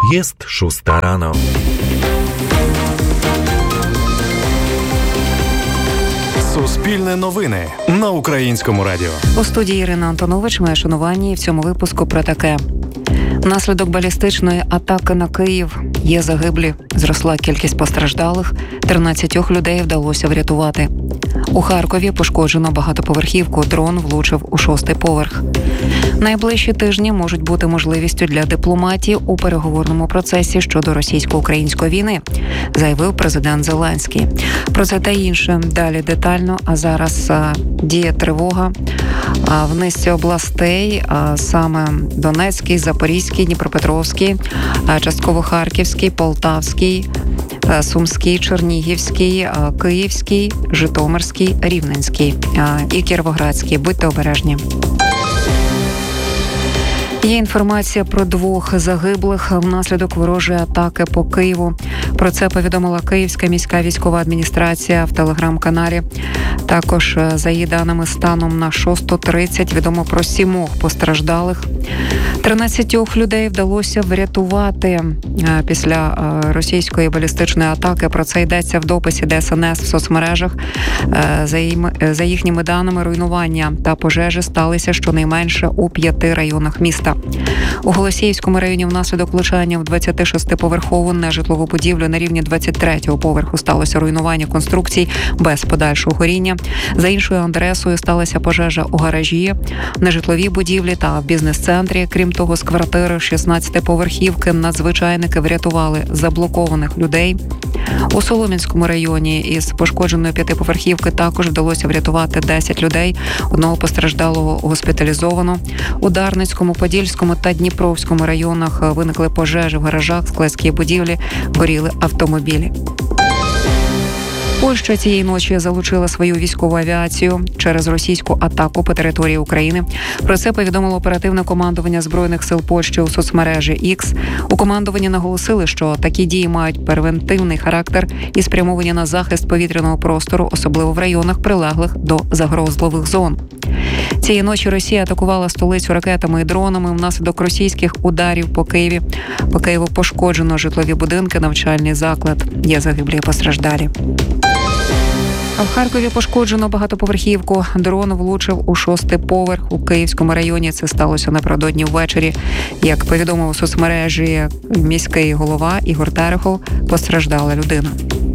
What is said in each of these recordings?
Jest 6 rano. Суспільне новини на Українському радіо. У студії Ірина Антонович, моє шанування, і в цьому випуску про таке. Внаслідок балістичної атаки на Київ є загиблі. Зросла кількість постраждалих. 13 людей вдалося врятувати. У Харкові пошкоджено багатоповерхівку. Дрон влучив у 6-й поверх. Найближчі тижні можуть бути можливістю для дипломатії у переговорному процесі щодо російсько-української війни, заявив президент Зеленський. Про це та інше далі детально. А зараз діє тривога в низці областей, саме Донецький, Запорізький, Дніпропетровський, частково Харківський, Полтавський, Сумський, Чернігівський, Київський, Житомирський, Рівненський і Кіровоградський. Будьте обережні. Є інформація про 2 загиблих внаслідок ворожої атаки по Києву. Про це повідомила Київська міська військова адміністрація в телеграм-каналі. Також, за її даними, станом на 6:30 відомо про 7 постраждалих. 13 людей вдалося врятувати після російської балістичної атаки. Про це йдеться в дописі ДСНС в соцмережах. За їхніми даними, руйнування та пожежі сталися щонайменше у 5 районах міста. У Голосіївському районі внаслідок влучання в 26-поверхову нежитлову будівлю на рівні 23-го поверху сталося руйнування конструкцій без подальшого горіння. За іншою адресою сталася пожежа у гаражі, нежитловій будівлі та в бізнес-центрі. Крім того, з квартири 16-поверхівки надзвичайники врятували заблокованих людей. У Солом'янському районі із пошкодженої 5-поверхівки також вдалося врятувати 10 людей. Одного постраждалого госпіталізовано. У Дарницькому, Подільському та Дніпровському районах виникли пожежі в гаражах, складській будівлі, горіли автомобілі. Польща цієї ночі залучила свою військову авіацію через російську атаку по території України. Про це повідомило оперативне командування Збройних сил Польщі у соцмережі X. У командуванні наголосили, що такі дії мають превентивний характер і спрямовані на захист повітряного простору, особливо в районах, прилеглих до загрозливих зон. Цієї ночі Росія атакувала столицю ракетами і дронами. Внаслідок російських ударів по Києві. По Києву пошкоджено житлові будинки, навчальний заклад. Є загиблі і постраждалі. А в Харкові пошкоджено багатоповерхівку. Дрон влучив у 6-й поверх у Київському районі. Це сталося напередодні ввечері. Як повідомив у соцмережі міський голова Ігор Терехов, постраждала людина.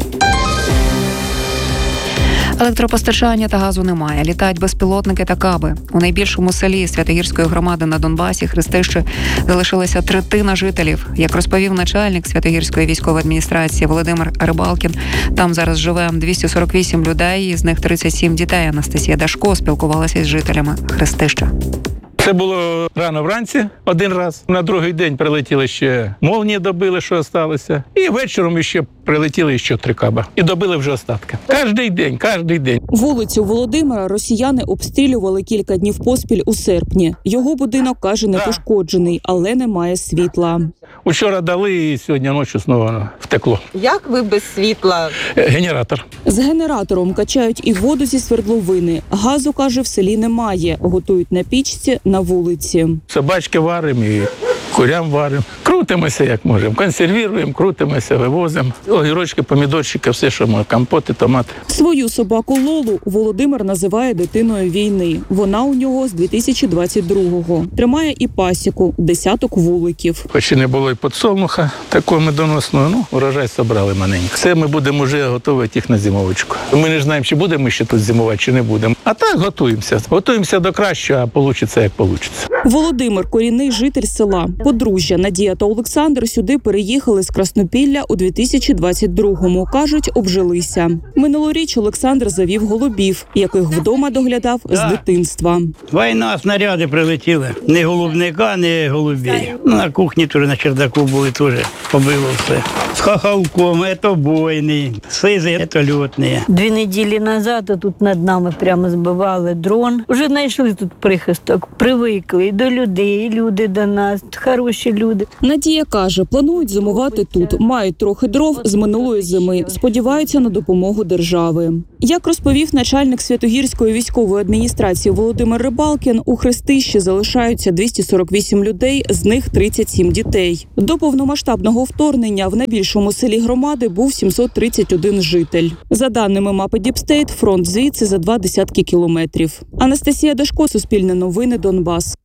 Електропостачання та газу немає. Літають безпілотники та каби. У найбільшому селі Святогірської громади на Донбасі, Хрестище, залишилася третина жителів. Як розповів начальник Святогірської військової адміністрації Володимир Рибалкін, там зараз живе 248 людей, із них 37 дітей. Анастасія Дашко спілкувалася з жителями Хрестища. Це було рано вранці один раз. На другий день прилетіли ще молнії, добили, що залишилося. І вечором ще прилетіли ще 3 каба. І добили вже остатки. Кожний день. Вулицю Володимира росіяни обстрілювали кілька днів поспіль у серпні. Його будинок, каже, не пошкоджений, але немає світла. Учора дали, і сьогодні ночі знову втекло. Як ви без світла? Генератор. З генератором качають і воду зі свердловини. Газу, каже, в селі немає. Готують на пічці на вулиці. Собачки варимо і курям варимо. Крутимося, як можемо. Консервуємо, крутимося, вивозимо. Огірочки, помідорчики, все, що можна. Компоти, томати. Свою собаку Лолу Володимир називає дитиною війни. Вона у нього з 2022-го. Тримає і пасіку, 10 вуликів. Хоч і не було і підсолнуха такого медоносного, урожай зібрали маленько. Все ми будемо вже готувати їх на зимовочку. Ми не знаємо, чи будемо ще тут зимувати, чи не будемо. А так готуємося. Готуємося до кращого, а вийде, як вийде. Володимир – корінний житель села. Подружжя Надія та Олександр сюди переїхали з Краснопілля у 2022-му. Кажуть, обжилися. Минулоріч Олександр завів голубів, яких вдома доглядав з дитинства. Війна, снаряди прилетіли. Ні голубника, ні голубів. На кухні теж, на чердаку були теж, побило все. З хахалком, це бойний, сизи, це льотний. 2 неділі назад тут над нами прямо збивали дрон. Уже знайшли тут прихисток, привикли. до людей, люди до нас, хороші люди. Надія каже, планують зимувати тут, мають трохи дров з минулої зими, сподіваються на допомогу держави. Як розповів начальник Святогірської військової адміністрації Володимир Рибалкін, у Хрестищі залишаються 248 людей, з них 37 дітей. До повномасштабного вторгнення в найбільшому селі громади був 731 житель. За даними мапи Діпстейт, фронт звідси за 20 кілометрів. Анастасія Дашко, Суспільне новини, Донбас.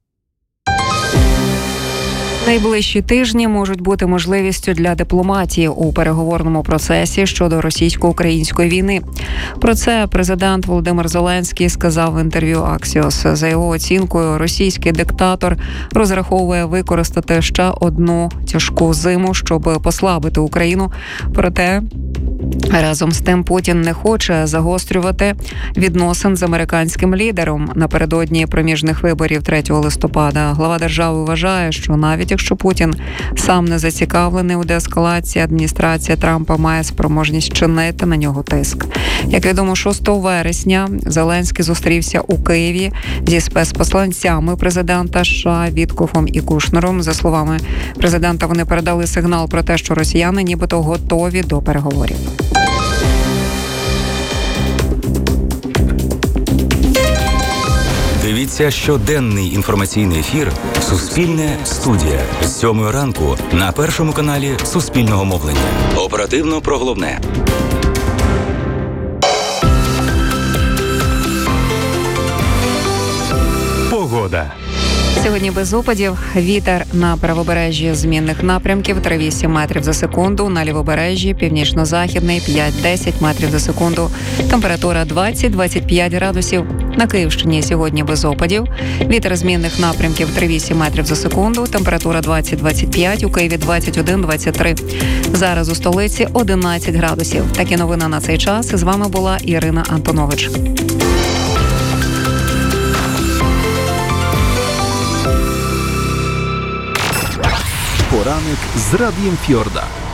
Найближчі тижні можуть бути можливістю для дипломатії у переговорному процесі щодо російсько-української війни. Про це президент Володимир Зеленський сказав в інтерв'ю Axios. За його оцінкою, російський диктатор розраховує використати ще одну тяжку зиму, щоб послабити Україну. Проте разом з тим Путін не хоче загострювати відносин з американським лідером. Напередодні проміжних виборів 3 листопада глава держави вважає, що навіть якщо Путін сам не зацікавлений у деескалації, адміністрація Трампа має спроможність чинити на нього тиск. Як відомо, 6 вересня Зеленський зустрівся у Києві зі спецпосланцями президента США Віткофом і Кушнером. За словами президента, вони передали сигнал про те, що росіяни нібито готові до переговорів. Дивіться щоденний інформаційний ефір «Суспільне студія» з 7 ранку на Першому каналі Суспільного мовлення. Оперативно про головне. Погода. Сьогодні без опадів. Вітер на правобережжі змінних напрямків 3-8 метрів за секунду. На лівобережжі північно-західний 5-10 метрів за секунду. Температура 20-25 градусів. На Київщині сьогодні без опадів. Вітер змінних напрямків 3-8 метрів за секунду. Температура 20-25. У Києві 21-23. Зараз у столиці 11 градусів. Такі новини на цей час. З вами була Ірина Антонович. Поранок з Радієм Фьорда.